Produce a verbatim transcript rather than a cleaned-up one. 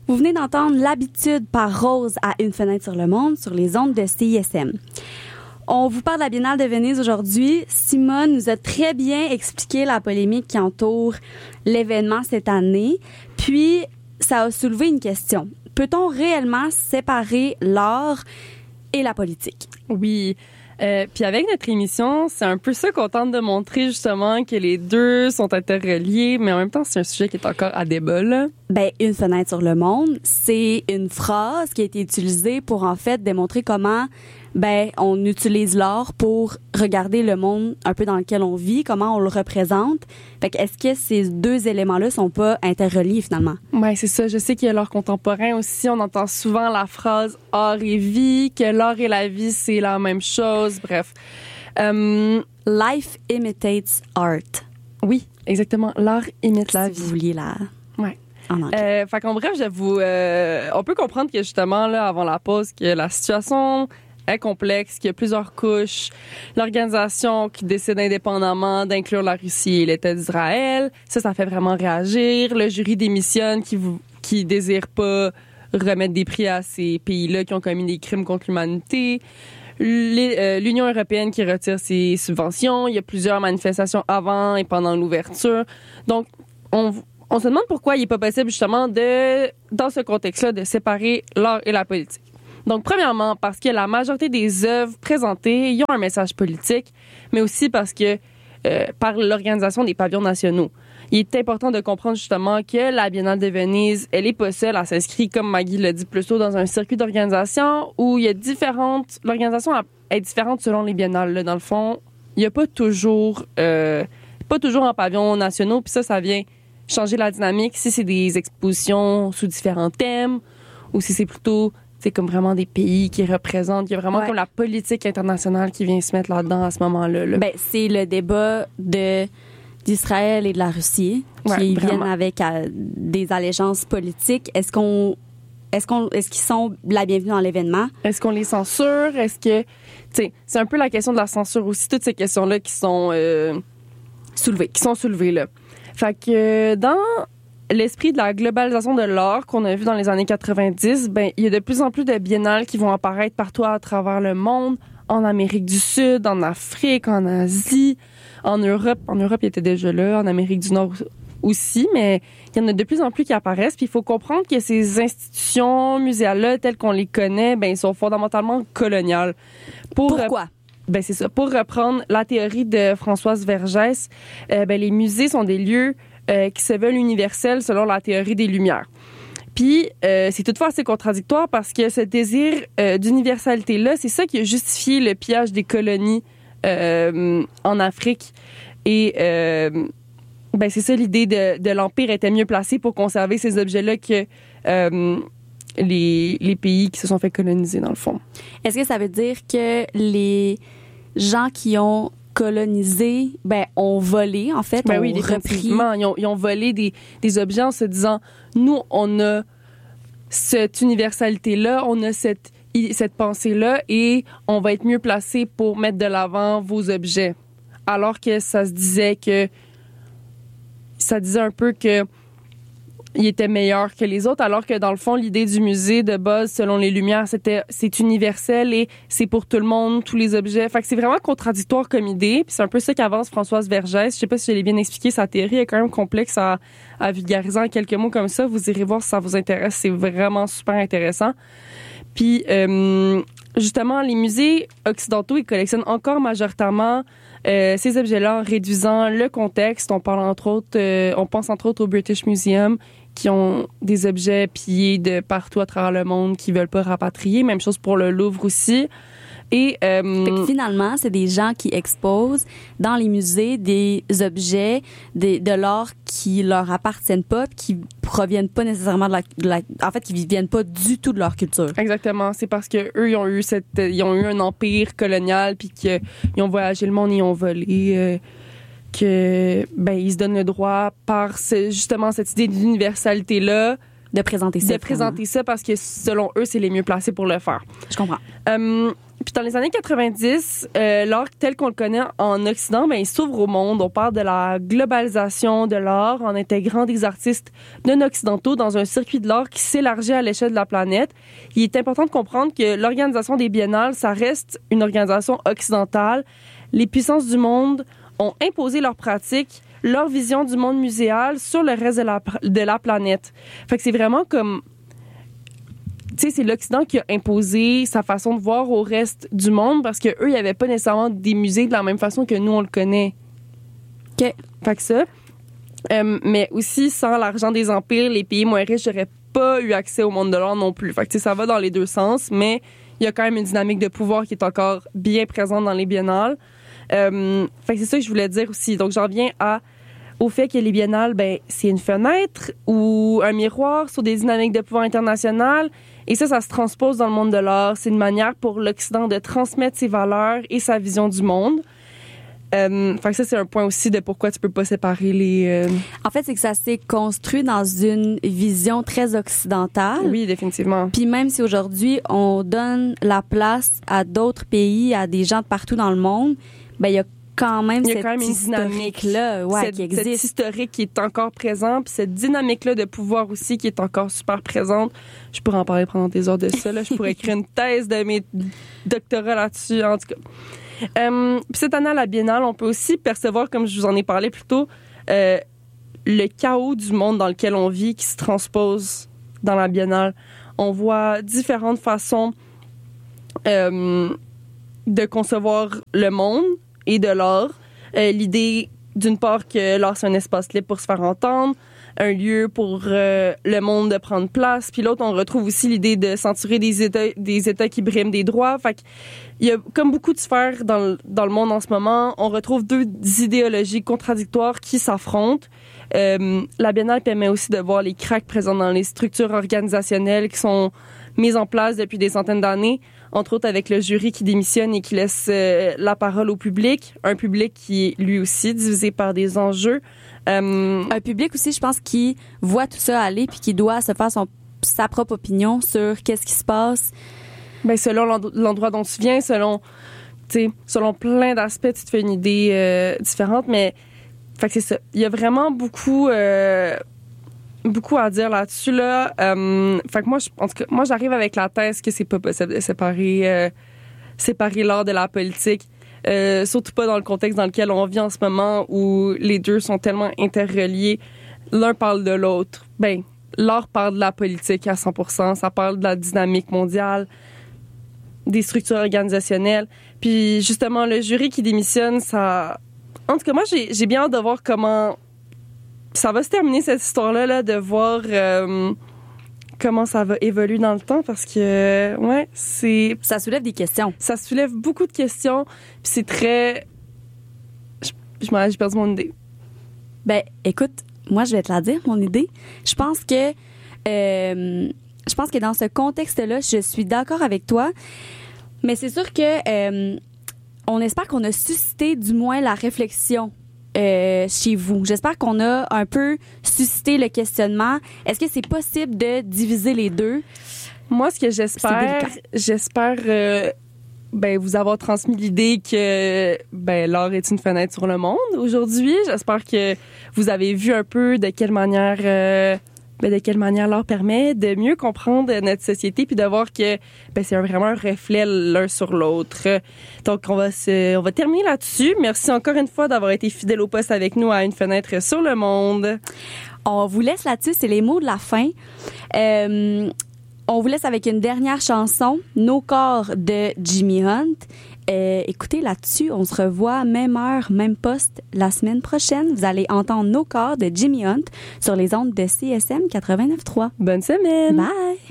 Vous venez d'entendre L'habitude par Rose à Une fenêtre sur le monde sur les ondes de C I S M. On vous parle de la Biennale de Venise aujourd'hui. Simone nous a très bien expliqué la polémique qui entoure l'événement cette année. Puis, ça a soulevé une question. Peut-on réellement séparer l'art et la politique? Oui. Euh, puis avec notre émission, c'est un peu ça qu'on tente de montrer justement, que les deux sont interreliés, mais en même temps, c'est un sujet qui est encore à débat, là. Ben, Une fenêtre sur le monde, c'est une phrase qui a été utilisée pour en fait démontrer comment ben on utilise l'art pour regarder le monde un peu dans lequel on vit, comment on le représente. Fait que est-ce que ces deux éléments-là sont pas interreliés finalement? Ouais, c'est ça. Je sais qu'il y a l'art contemporain aussi. On entend souvent la phrase « art et vie », que l'art et la vie, c'est la même chose. Bref. Euh, Life imitates art. Oui, exactement. L'art imite la si vie. Vous vouliez la... Ouais. En anglais. Euh, fait qu'en bref, je vous, euh, on peut comprendre que justement, là, avant la pause, que la situation est complexe, qu'il y a plusieurs couches. L'organisation qui décide indépendamment d'inclure la Russie et l'État d'Israël, ça, ça fait vraiment réagir. Le jury démissionne qui vous, qui désire pas remettre des prix à ces pays-là qui ont commis des crimes contre l'humanité. Les, euh, L'Union européenne qui retire ses subventions. Il y a plusieurs manifestations avant et pendant l'ouverture. Donc, on, on se demande pourquoi il n'est pas possible, justement, de, dans ce contexte-là, de séparer l'art et la politique. Donc, premièrement, parce que la majorité des œuvres présentées y ont un message politique, mais aussi parce que, euh, par l'organisation des pavillons nationaux. Il est important de comprendre justement que la Biennale de Venise, elle est pas seule, elle s'inscrit, comme Maggie l'a dit plus tôt, dans un circuit d'organisation où il y a différentes... L'organisation est différente selon les biennales. Là, dans le fond, il n'y a pas toujours, euh, pas toujours en pavillons nationaux, puis ça, ça vient changer la dynamique si c'est des expositions sous différents thèmes ou si c'est plutôt... C'est comme vraiment des pays qui représentent. Il y a vraiment ouais. comme la politique internationale qui vient se mettre là-dedans à ce moment-là. Là. Ben, c'est le débat de, d'Israël et de la Russie qui ouais, viennent avec euh, des allégeances politiques. Est-ce qu'on, est-ce qu'on, est-ce qu'ils sont la bienvenue dans l'événement? Est-ce qu'on les censure? Est-ce que, tu sais, c'est un peu la question de la censure aussi. Toutes ces questions-là qui sont euh, soulevées, qui sont soulevées là. Fait que dans l'esprit de la globalisation de l'art qu'on a vu dans les années quatre-vingt-dix, ben il y a de plus en plus de biennales qui vont apparaître partout à travers le monde, en Amérique du Sud, en Afrique, en Asie, en Europe. En Europe, il était déjà là, en Amérique du Nord aussi, mais il y en a de plus en plus qui apparaissent. Puis il faut comprendre que ces institutions muséales-là, telles qu'on les connaît, ben ils sont fondamentalement coloniales. Pour, Pourquoi? Ben c'est ça. Pour reprendre la théorie de Françoise Vergès, euh, ben les musées sont des lieux Euh, qui se veulent universels selon la théorie des Lumières. Puis, euh, c'est toutefois assez contradictoire parce que ce désir euh, d'universalité-là, c'est ça qui a justifié le pillage des colonies euh, en Afrique. Et euh, ben, c'est ça l'idée de, de l'Empire était mieux placé pour conserver ces objets-là que euh, les, les pays qui se sont fait coloniser, dans le fond. Est-ce que ça veut dire que les gens qui ont colonisés, ben, ont volé, en fait, ben ont oui, repris. Ils ont, ils ont volé des, des objets en se disant, nous, on a cette universalité-là, on a cette, cette pensée-là et on va être mieux placé pour mettre de l'avant vos objets. Alors que ça se disait que, ça disait un peu que il était meilleur que les autres, alors que dans le fond, l'idée du musée de base, selon les Lumières, c'était c'est universel et c'est pour tout le monde, tous les objets. Fait que c'est vraiment contradictoire comme idée. Puis c'est un peu ça qu'avance Françoise Vergès. Je sais pas si je l'ai bien expliqué, sa théorie est quand même complexe à, à vulgariser en quelques mots comme ça. Vous irez voir si ça vous intéresse. C'est vraiment super intéressant. Puis euh, justement, les musées occidentaux, ils collectionnent encore majoritairement euh, ces objets-là en réduisant le contexte. On parle entre autres, euh, on pense entre autres au British Museum, qui ont des objets pillés de partout à travers le monde qui veulent pas rapatrier. Même chose pour le Louvre aussi. Et euh, fait que finalement, c'est des gens qui exposent dans les musées des objets, des, de l'art qui leur appartiennent pas, qui proviennent pas nécessairement de la, de la, en fait, qui viennent pas du tout de leur culture. Exactement. C'est parce que eux, ils ont eu cette, ils ont eu un empire colonial, puis qu'ils ont voyagé le monde, ils ont volé. Euh, que ben ils se donnent le droit par ce, justement cette idée d'universalité là de présenter ça de présenter ça parce que selon eux c'est les mieux placés pour le faire. Je comprends. Euh, puis dans les années quatre-vingt-dix, euh, l'art tel qu'on le connaît en Occident, ben, il s'ouvre au monde. On parle de la globalisation de l'art en intégrant des artistes non occidentaux dans un circuit de l'art qui s'élargit à l'échelle de la planète. Il est important de comprendre que l'organisation des biennales, ça reste une organisation occidentale. Les puissances du monde ont imposé leurs pratiques, leur vision du monde muséal sur le reste de la, de la planète. Fait que c'est vraiment comme... Tu sais, c'est l'Occident qui a imposé sa façon de voir au reste du monde parce qu'eux, il n'y avait pas nécessairement des musées de la même façon que nous, on le connaît. OK. Fait que ça. Euh, mais aussi, sans l'argent des empires, les pays moins riches n'auraient pas eu accès au monde de l'art non plus. Fait que tu sais, ça va dans les deux sens, mais il y a quand même une dynamique de pouvoir qui est encore bien présente dans les biennales. Euh, fait que c'est ça que je voulais dire aussi. Donc, j'en viens à... au fait que les biennales, ben, c'est une fenêtre ou un miroir sur des dynamiques de pouvoir internationales. Et ça, ça se transpose dans le monde de l'art. C'est une manière pour l'Occident de transmettre ses valeurs et sa vision du monde. Euh, fait que ça, c'est un point aussi de pourquoi tu peux pas séparer les... Euh... En fait, c'est que ça s'est construit dans une vision très occidentale. Oui, définitivement. Puis même si aujourd'hui, on donne la place à d'autres pays, à des gens de partout dans le monde, ben il y a quand même il y a cette quand même une dynamique là, ouais, cette, qui existe. Cette historique qui est encore présente, puis cette dynamique-là de pouvoir aussi qui est encore super présente. Je pourrais en parler pendant des heures de ça. Là. Je pourrais écrire une thèse de mes doctorats là-dessus, en tout cas. Euh, puis cette année à la Biennale, on peut aussi percevoir, comme je vous en ai parlé plus tôt, euh, le chaos du monde dans lequel on vit qui se transpose dans la Biennale. On voit différentes façons euh, de concevoir le monde et de l'art. Euh, l'idée, d'une part, que l'art, c'est un espace libre pour se faire entendre, un lieu pour euh, le monde de prendre place. Puis l'autre, on retrouve aussi l'idée de censurer des États, des États qui briment des droits. Fait qu'il y a comme beaucoup de sphères dans le, dans le monde en ce moment. On retrouve deux idéologies contradictoires qui s'affrontent. Euh, la Biennale permet aussi de voir les cracks présents dans les structures organisationnelles qui sont mises en place depuis des centaines d'années, entre autres avec le jury qui démissionne et qui laisse euh, la parole au public, un public qui est lui aussi divisé par des enjeux. Euh, un public aussi, je pense, qui voit tout ça aller puis qui doit se faire son, sa propre opinion sur qu'est-ce qui se passe. Ben selon l'endroit dont tu viens, selon, tu sais, selon plein d'aspects, tu te fais une idée euh, différente, mais fait que c'est ça. Il y a vraiment beaucoup... Euh, beaucoup à dire là-dessus là. Euh, fait que moi, je, en tout cas, moi j'arrive avec la thèse que c'est pas possible de séparer, euh, séparer l'art de la politique. Euh, surtout pas dans le contexte dans lequel on vit en ce moment où les deux sont tellement interreliés. L'un parle de l'autre. Ben, l'art parle de la politique à cent pour cent. Ça parle de la dynamique mondiale, des structures organisationnelles. Puis justement, le jury qui démissionne, ça... En tout cas, moi, j'ai, j'ai bien hâte de voir comment... ça va se terminer, cette histoire-là, là, de voir euh, comment ça va évoluer dans le temps, parce que, ouais, c'est... Ça soulève des questions. Ça soulève beaucoup de questions, puis c'est très... Je, je m'en, j'ai perdu mon idée. Ben, écoute, moi, je vais te la dire, mon idée. Je pense que... Euh, je pense que dans ce contexte-là, je suis d'accord avec toi, mais c'est sûr que euh, on espère qu'on a suscité, du moins, la réflexion Euh, chez vous. J'espère qu'on a un peu suscité le questionnement. Est-ce que c'est possible de diviser les deux? Moi, ce que j'espère, j'espère euh, ben, vous avoir transmis l'idée que ben, l'art est une fenêtre sur le monde aujourd'hui. J'espère que vous avez vu un peu de quelle manière... Euh, ben, de quelle manière l'art permet de mieux comprendre notre société puis de voir que ben, c'est un, vraiment un reflet l'un sur l'autre. Donc, on va, se, on va terminer là-dessus. Merci encore une fois d'avoir été fidèle au poste avec nous à Une fenêtre sur le monde. On vous laisse là-dessus. C'est les mots de la fin. Euh, on vous laisse avec une dernière chanson, Nos corps de Jimmy Hunt. Euh, écoutez, là-dessus, on se revoit même heure, même poste la semaine prochaine. Vous allez entendre Nos corps de Jimmy Hunt sur les ondes de C S M quatre-vingt-neuf point trois. Bonne semaine! Bye!